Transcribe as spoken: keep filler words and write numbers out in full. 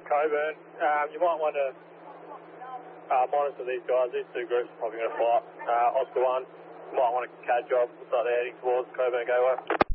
Coburn. Um, you might want to uh, monitor these guys. These two groups are probably going to fight. Uh, Oscar one, you might want to C A D job. Looks like they're heading towards Coburn Gateway.